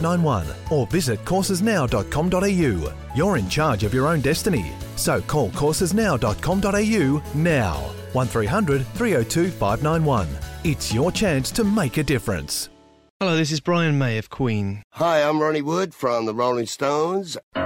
591 or visit coursesnow.com.au. You're in charge of your own destiny. So call coursesnow.com.au now. 1300 302 591. It's your chance to make a difference. Hello, this is Brian May of Queen. Hi, I'm Ronnie Wood from the Rolling Stones.